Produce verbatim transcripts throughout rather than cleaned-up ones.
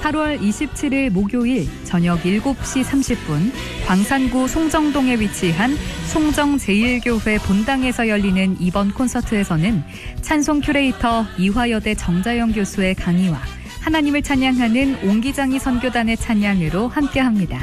팔월 이십칠일 목요일 저녁 일곱 시 삼십 분 광산구 송정동에 위치한 송정제일교회 본당에서 열리는 이번 콘서트에서는 찬송 큐레이터 이화여대 정자영 교수의 강의와 하나님을 찬양하는 옹기장이 선교단의 찬양으로 함께합니다.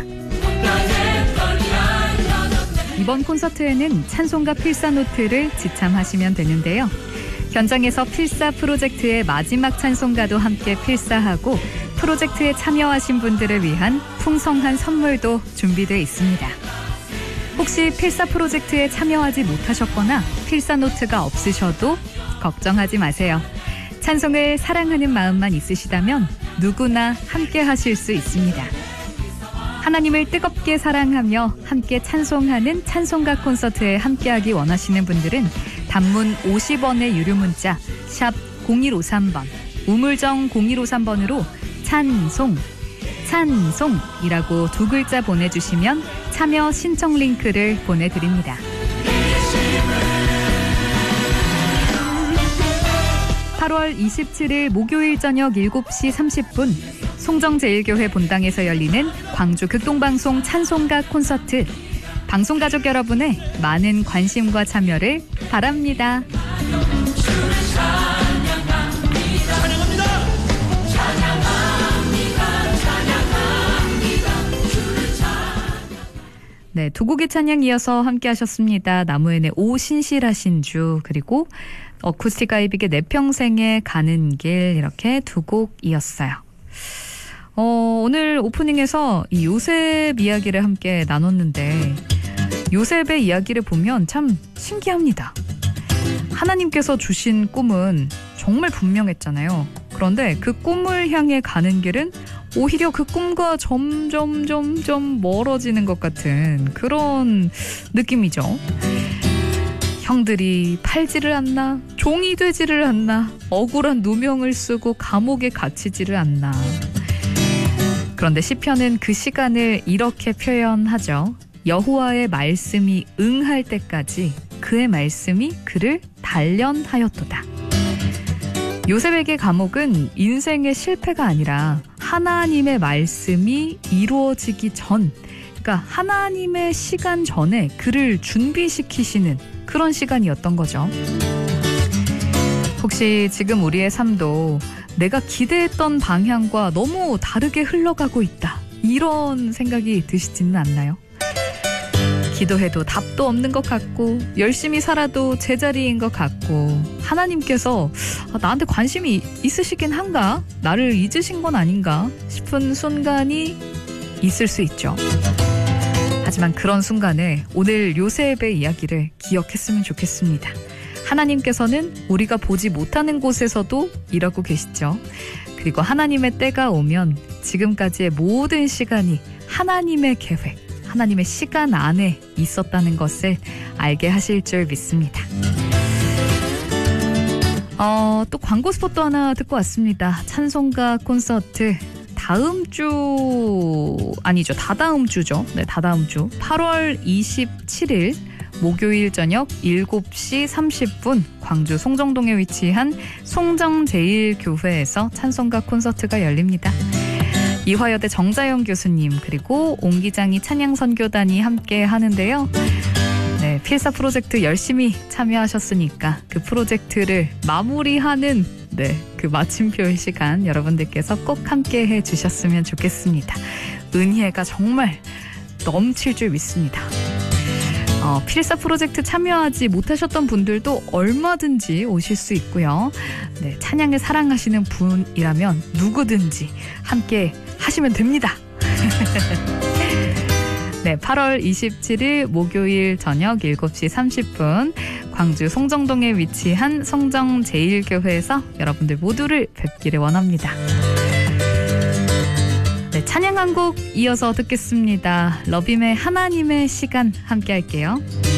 이번 콘서트에는 찬송가 필사노트를 지참하시면 되는데요. 현장에서 필사 프로젝트의 마지막 찬송가도 함께 필사하고 프로젝트에 참여하신 분들을 위한 풍성한 선물도 준비되어 있습니다. 혹시 필사 프로젝트에 참여하지 못하셨거나 필사 노트가 없으셔도 걱정하지 마세요. 찬송을 사랑하는 마음만 있으시다면 누구나 함께 하실 수 있습니다. 하나님을 뜨겁게 사랑하며 함께 찬송하는 찬송가 콘서트에 함께하기 원하시는 분들은 단문 오십 원의 유료 문자 샵 공일오삼 번, 우물정 공일오삼 번으로 찬송, 찬송이라고 두 글자 보내주시면 참여 신청 링크를 보내드립니다. 팔월 이십칠일 목요일 저녁 일곱 시 삼십 분 송정제일교회 본당에서 열리는 광주 극동방송 찬송가 콘서트. 방송가족 여러분의 많은 관심과 참여를 바랍니다. 네, 두 곡의 찬양 이어서 함께 하셨습니다. 나무엔의 오 신실하신 주, 그리고 어쿠스틱 아이빅의 내 평생에 가는 길, 이렇게 두 곡 이었어요. 어, 오늘 오프닝에서 이 요셉 이야기를 함께 나눴는데 요셉의 이야기를 보면 참 신기합니다. 하나님께서 주신 꿈은 정말 분명했잖아요. 그런데 그 꿈을 향해 가는 길은 오히려 그 꿈과 점점 점점 멀어지는 것 같은 그런 느낌이죠. 형들이 팔지를 않나, 종이 되지를 않나, 억울한 누명을 쓰고 감옥에 갇히지를 않나. 그런데 시편은 그 시간을 이렇게 표현하죠. 여호와의 말씀이 응할 때까지 그의 말씀이 그를 단련하였도다. 요셉에게 감옥은 인생의 실패가 아니라 하나님의 말씀이 이루어지기 전, 그러니까 하나님의 시간 전에 그를 준비시키시는 그런 시간이었던 거죠. 혹시 지금 우리의 삶도 내가 기대했던 방향과 너무 다르게 흘러가고 있다, 이런 생각이 드시지는 않나요? 기도해도 답도 없는 것 같고 열심히 살아도 제자리인 것 같고 하나님께서 나한테 관심이 있으시긴 한가? 나를 잊으신 건 아닌가? 싶은 순간이 있을 수 있죠. 하지만 그런 순간에 오늘 요셉의 이야기를 기억했으면 좋겠습니다. 하나님께서는 우리가 보지 못하는 곳에서도 일하고 계시죠. 그리고 하나님의 때가 오면 지금까지의 모든 시간이 하나님의 계획, 하나님의 시간 안에 있었다는 것을 알게 하실 줄 믿습니다. 어, 또 광고 스포도 하나 듣고 왔습니다. 찬송가 콘서트 다음 주, 아니죠, 다다음 주죠. 네, 다다음 주 팔월 이십칠일 목요일 저녁 일곱 시 삼십 분 광주 송정동에 위치한 송정제일교회에서 찬송가 콘서트가 열립니다. 이화여대 정자영 교수님 그리고 옹기장이 찬양선교단이 함께 하는데요. 네, 필사 프로젝트 열심히 참여하셨으니까 그 프로젝트를 마무리하는 네, 그 마침표의 시간 여러분들께서 꼭 함께 해주셨으면 좋겠습니다. 은혜가 정말 넘칠 줄 믿습니다. 어, 필사 프로젝트 참여하지 못하셨던 분들도 얼마든지 오실 수 있고요. 네, 찬양을 사랑하시는 분이라면 누구든지 함께 하시면 됩니다. 네, 팔월 이십칠일 목요일 저녁 일곱 시 삼십 분 광주 송정동에 위치한 송정제일교회에서 여러분들 모두를 뵙기를 원합니다. 네, 찬양 한 곡 이어서 듣겠습니다. 러빔의 하나님의 시간 함께 할게요.